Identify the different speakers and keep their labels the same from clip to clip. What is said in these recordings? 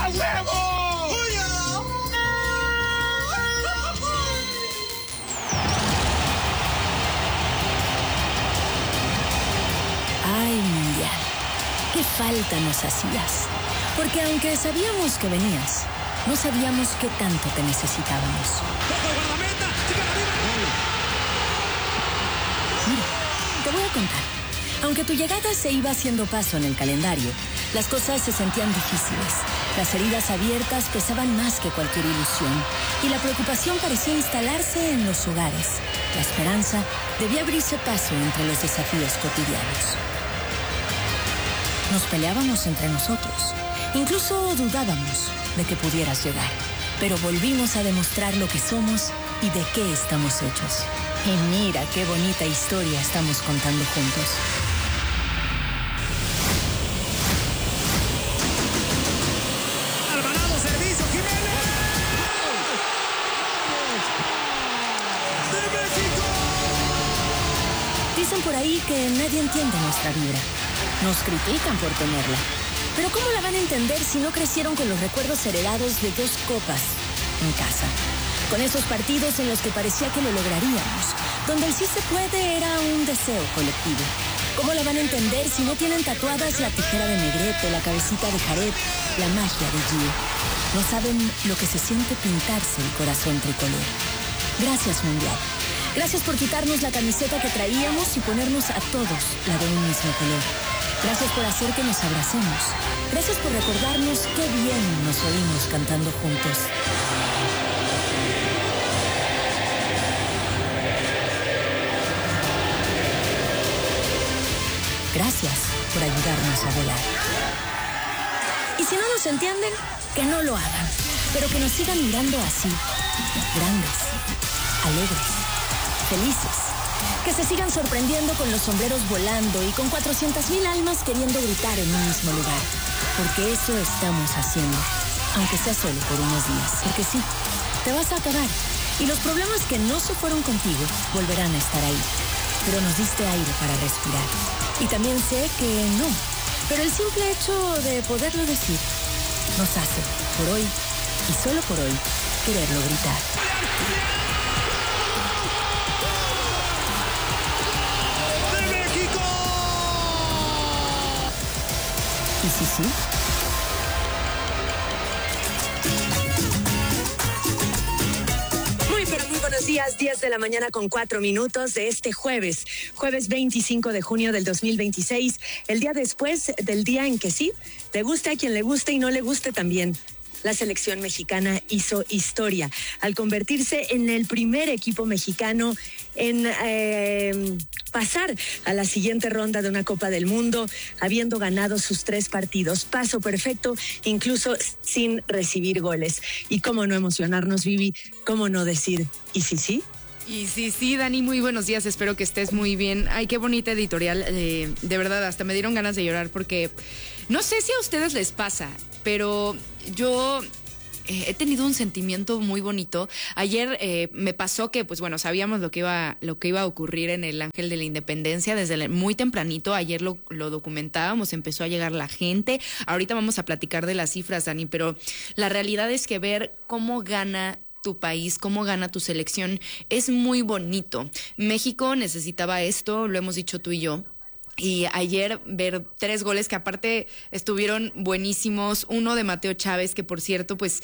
Speaker 1: ¡A huevo!
Speaker 2: Ay, Mundial, qué falta nos hacías. Porque aunque sabíamos que venías, no sabíamos qué tanto te necesitábamos. Mira, te voy a contar. Aunque tu llegada se iba haciendo paso en el calendario, las cosas se sentían difíciles. Las heridas abiertas pesaban más que cualquier ilusión y la preocupación parecía instalarse en los hogares. La esperanza debía abrirse paso entre los desafíos cotidianos. Nos peleábamos entre nosotros. Incluso dudábamos de que pudieras llegar. Pero volvimos a demostrar lo que somos y de qué estamos hechos. Y mira qué bonita historia estamos contando juntos.
Speaker 1: Alvarado, servicio, Jiménez. ¡De México!
Speaker 2: Dicen por ahí que nadie entiende nuestra vibra. Nos critican por tenerla. Pero ¿cómo la van a entender si no crecieron con los recuerdos heredados de 2 copas en casa? Con esos partidos en los que parecía que lo lograríamos, donde el sí se puede era un deseo colectivo. ¿Cómo la van a entender si no tienen tatuadas la tijera de Negrete, la cabecita de Jared, la magia de Gio? No saben lo que se siente pintarse el corazón tricolor. Gracias, Mundial. Gracias por quitarnos la camiseta que traíamos y ponernos a todos la de un mismo color. Gracias por hacer que nos abracemos. Gracias por recordarnos qué bien nos oímos cantando juntos. Gracias por ayudarnos a volar. Y si no nos entienden, que no lo hagan, pero que nos sigan mirando así, grandes, alegres, felices. Que se sigan sorprendiendo con los sombreros volando y con 400,000 almas queriendo gritar en un mismo lugar. Porque eso estamos haciendo, aunque sea solo por unos días. Porque sí, te vas a acabar. Y los problemas que no se fueron contigo volverán a estar ahí. Pero nos diste aire para respirar. Y también sé que no. Pero el simple hecho de poderlo decir nos hace, por hoy y solo por hoy, quererlo gritar. ¿Y sí, sí? Muy buenos días, 10 de la mañana con 4 minutos de este jueves 25 de junio del 2026, el día después del día en que sí, le guste a quien le guste y no le guste también. La selección mexicana hizo historia al convertirse en el primer equipo mexicano en pasar a la siguiente ronda de una Copa del Mundo, habiendo ganado sus 3 partidos. Paso perfecto, incluso sin recibir goles. Y cómo no emocionarnos, Vivi, cómo no decir, ¿y sí, sí?
Speaker 3: Y sí, Dani, muy buenos días, espero que estés muy bien. Ay, qué bonita editorial, de verdad, hasta me dieron ganas de llorar porque no sé si a ustedes les pasa, pero yo he tenido un sentimiento muy bonito. Ayer me pasó que, pues bueno, sabíamos lo que iba a ocurrir en el Ángel de la Independencia desde muy tempranito. Ayer lo documentábamos, empezó a llegar la gente. Ahorita vamos a platicar de las cifras, Dani, pero la realidad es que ver cómo gana tu país, cómo gana tu selección, es muy bonito. México necesitaba esto, lo hemos dicho tú y yo. Y ayer ver 3 goles que aparte estuvieron buenísimos. Uno de Mateo Chávez, que por cierto, pues,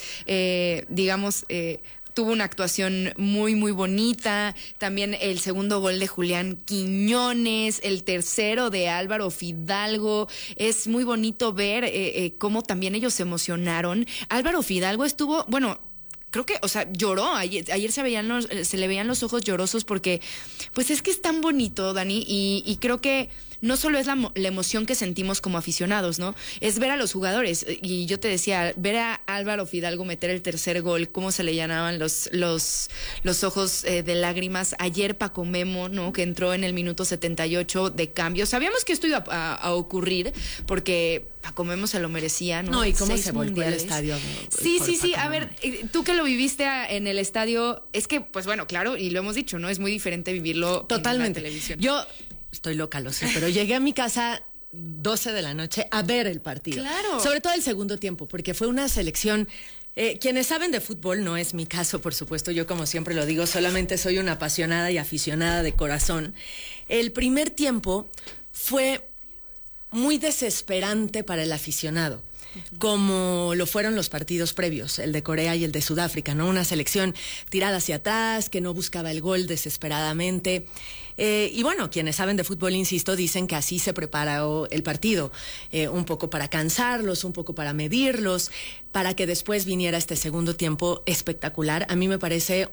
Speaker 3: tuvo una actuación muy, muy bonita. También el segundo gol de Julián Quiñones, el tercero de Álvaro Fidalgo. Es muy bonito ver cómo también ellos se emocionaron. Álvaro Fidalgo estuvo, bueno, creo que, o sea, lloró. Ayer se le veían los ojos llorosos porque, pues es que es tan bonito, Dani, y creo que no solo es la emoción que sentimos como aficionados, ¿no? Es ver a los jugadores. Y yo te decía, ver a Álvaro Fidalgo meter el tercer gol, cómo se le llenaban los ojos de lágrimas. Ayer Paco Memo, ¿no? Que entró en el minuto 78 de cambio. Sabíamos que esto iba a ocurrir porque Paco Memo se lo merecía, ¿no?
Speaker 2: No, y cómo
Speaker 3: 6
Speaker 2: se volvió el
Speaker 3: mundiales.
Speaker 2: estadio.
Speaker 3: Sí. A ver, tú que lo viviste en el estadio, es que, pues bueno, claro, y lo hemos dicho, ¿no? Es muy diferente vivirlo
Speaker 2: Totalmente.
Speaker 3: en la televisión.
Speaker 2: Yo estoy loca, lo sé, pero llegué a mi casa
Speaker 4: 12 de la noche a ver el partido.
Speaker 3: Claro.
Speaker 4: Sobre todo el segundo tiempo, porque fue una selección... quienes saben de fútbol, no es mi caso, por supuesto, yo como siempre lo digo, solamente soy una apasionada y aficionada de corazón. El primer tiempo fue muy desesperante para el aficionado, como lo fueron los partidos previos, el de Corea y el de Sudáfrica, ¿no? Una selección tirada hacia atrás, que no buscaba el gol desesperadamente. Y bueno, quienes saben de fútbol, insisto, dicen que así se preparó el partido, un poco para cansarlos, un poco para medirlos, para que después viniera este segundo tiempo espectacular. A mí me parecen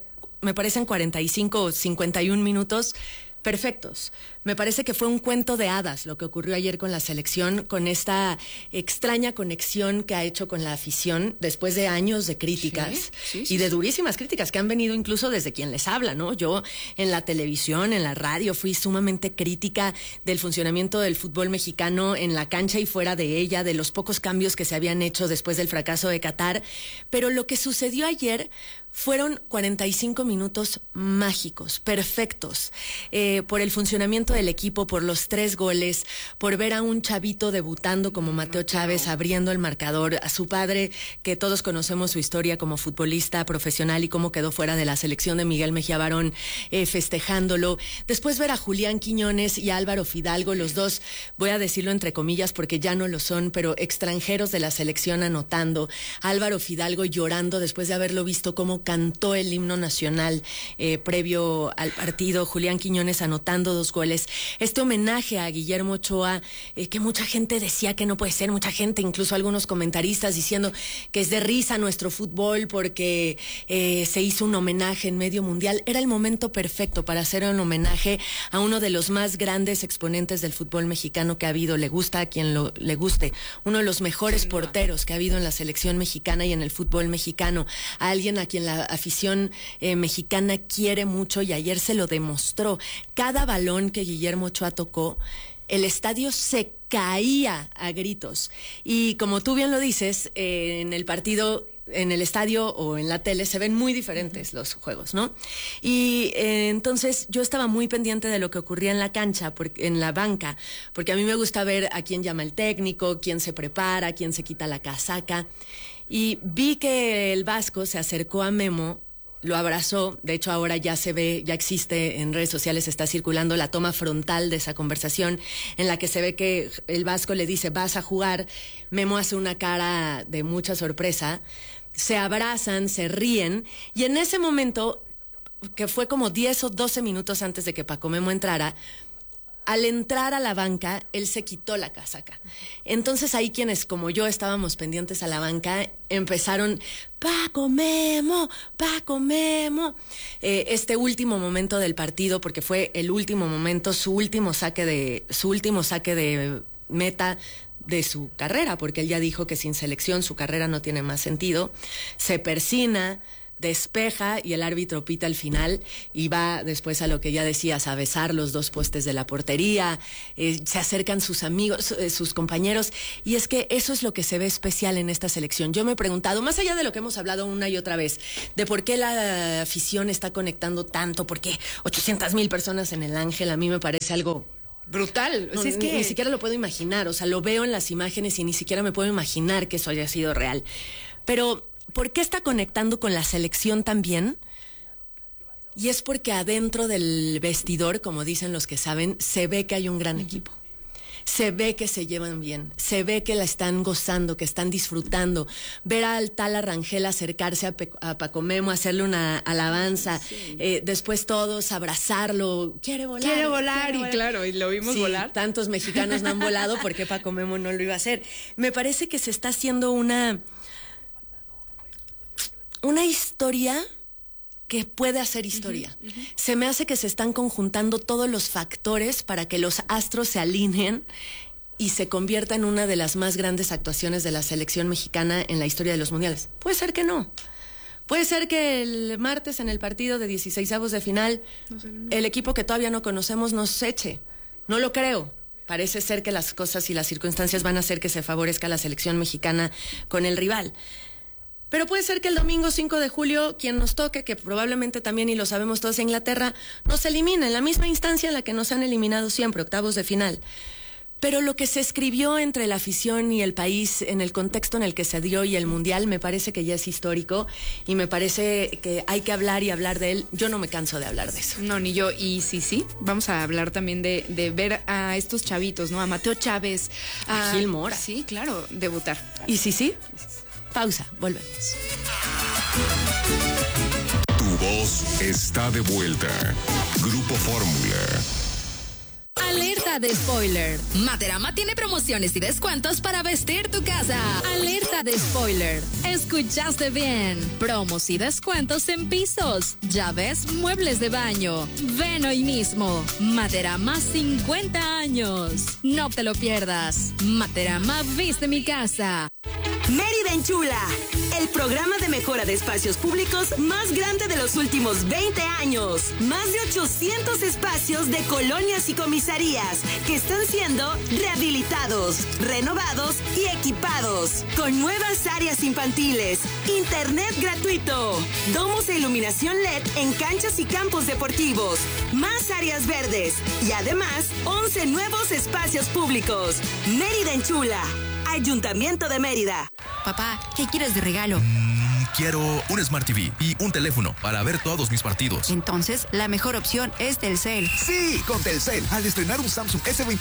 Speaker 4: 45 o 51 minutos perfectos. Me parece que fue un cuento de hadas lo que ocurrió ayer con la selección, con esta extraña conexión que ha hecho con la afición después de años de críticas y de durísimas críticas que han venido incluso desde quien les habla, ¿no? Yo en la televisión, en la radio, fui sumamente crítica del funcionamiento del fútbol mexicano en la cancha y fuera de ella, de los pocos cambios que se habían hecho después del fracaso de Qatar, pero lo que sucedió ayer fueron 45 minutos mágicos, perfectos, por el funcionamiento del equipo, por los 3 goles, por ver a un chavito debutando como Mateo Chávez, abriendo el marcador, a su padre, que todos conocemos su historia como futbolista profesional y cómo quedó fuera de la selección de Miguel Mejía Barón, festejándolo. Después ver a Julián Quiñones y a Álvaro Fidalgo, los dos, voy a decirlo entre comillas porque ya no lo son, pero extranjeros de la selección anotando. Álvaro Fidalgo llorando después de haberlo visto cómo cantó el himno nacional previo al partido. Julián Quiñones anotando 2 goles. Este homenaje a Guillermo Ochoa, que mucha gente decía que no puede ser, mucha gente, incluso algunos comentaristas diciendo que es de risa nuestro fútbol porque se hizo un homenaje en medio mundial. Era el momento perfecto para hacer un homenaje a uno de los más grandes exponentes del fútbol mexicano que ha habido, le gusta a quien le guste, uno de los mejores porteros que ha habido en la selección mexicana y en el fútbol mexicano, a alguien a quien la afición mexicana quiere mucho y ayer se lo demostró. Cada balón que Guillermo Ochoa tocó, el estadio se caía a gritos. Y como tú bien lo dices, en el partido, en el estadio o en la tele se ven muy diferentes los juegos, ¿no? Y entonces yo estaba muy pendiente de lo que ocurría en la cancha, en la banca, porque a mí me gusta ver a quién llama el técnico, quién se prepara, quién se quita la casaca. Y vi que el Vasco se acercó a Memo, lo abrazó, de hecho ahora ya se ve, ya existe en redes sociales, está circulando la toma frontal de esa conversación en la que se ve que el Vasco le dice, vas a jugar, Memo hace una cara de mucha sorpresa, se abrazan, se ríen, y en ese momento, que fue como 10 o 12 minutos antes de que Paco Memo entrara, al entrar a la banca, él se quitó la casaca. Entonces ahí quienes como yo estábamos pendientes a la banca empezaron, Paco Memo, Paco Memo. Este último momento del partido, porque fue el último momento, su último saque de meta de su carrera, porque él ya dijo que sin selección su carrera no tiene más sentido. Se persina, despeja y el árbitro pita al final y va después a lo que ya decías, a besar los 2 postes de la portería, se acercan sus amigos, sus compañeros, y es que eso es lo que se ve especial en esta selección. Yo me he preguntado, más allá de lo que hemos hablado una y otra vez, de por qué la afición está conectando tanto, por qué 800,000 personas en el Ángel, a mí me parece algo
Speaker 3: brutal.
Speaker 4: No,
Speaker 3: o sea, es que
Speaker 4: ni siquiera lo puedo imaginar, o sea, lo veo en las imágenes y ni siquiera me puedo imaginar que eso haya sido real. Pero ¿por qué está conectando con la selección también? Y es porque adentro del vestidor, como dicen los que saben, se ve que hay un gran equipo. Se ve que se llevan bien, se ve que la están gozando, que están disfrutando. Ver al Tala Rangel acercarse a Paco Memo, hacerle una alabanza, después todos abrazarlo. Quiere volar,
Speaker 3: y claro, y lo vimos volar.
Speaker 4: Tantos mexicanos no han volado, ¿por qué Paco Memo no lo iba a hacer? Me parece que se está haciendo una historia que puede hacer historia. Se me hace que se están conjuntando todos los factores para que los astros se alineen y se convierta en una de las más grandes actuaciones de la selección mexicana en la historia de los mundiales. Puede ser que no. Puede ser que el martes en el partido de 16avos de final, el equipo que todavía no conocemos nos eche. No lo creo. Parece ser que las cosas y las circunstancias van a hacer que se favorezca a la selección mexicana con el rival. Pero puede ser que el domingo 5 de julio, quien nos toque, que probablemente también, y lo sabemos todos, Inglaterra, nos elimine en la misma instancia en la que nos han eliminado siempre, octavos de final. Pero lo que se escribió entre la afición y el país en el contexto en el que se dio y el Mundial me parece que ya es histórico y me parece que hay que hablar y hablar de él. Yo no me canso de hablar de eso.
Speaker 3: No, ni yo. Y sí, vamos a hablar también de ver a estos chavitos, ¿no? A Mateo Chávez.
Speaker 4: A Gil Mora.
Speaker 3: Sí, claro, debutar.
Speaker 4: ¿Y sí? Pausa, volvemos.
Speaker 5: Tu voz está de vuelta. Grupo Fórmula.
Speaker 2: Alerta de spoiler. Materama tiene promociones y descuentos para vestir tu casa. Alerta de spoiler. Escuchaste bien. Promos y descuentos en pisos, llaves, muebles de baño. Ven hoy mismo. Materama 50 años. No te lo pierdas. Materama viste mi casa.
Speaker 6: Mérida Enchula, el programa de mejora de espacios públicos más grande de los últimos 20 años. Más de 800 espacios de colonias y comisarías que están siendo rehabilitados, renovados y equipados. Con nuevas áreas infantiles, internet gratuito, domos e iluminación LED en canchas y campos deportivos, más áreas verdes y además 11 nuevos espacios públicos. Mérida Enchula. Ayuntamiento de Mérida.
Speaker 7: Papá, ¿qué quieres de regalo?
Speaker 8: Quiero un Smart TV y un teléfono para ver todos mis partidos.
Speaker 7: Entonces, la mejor opción es Telcel.
Speaker 9: Sí, con Telcel. Al estrenar un Samsung S20